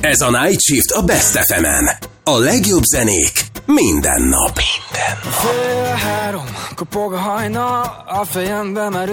Ez a Night Shift a Best FM-en. A legjobb zenék minden nap. Fél három, kopog a hajna, a fejembe merül